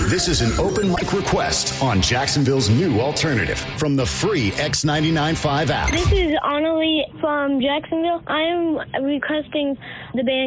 This is an open mic request on Jacksonville's new alternative from the free X99.5 app. This is Annalie from Jacksonville. I am requesting the band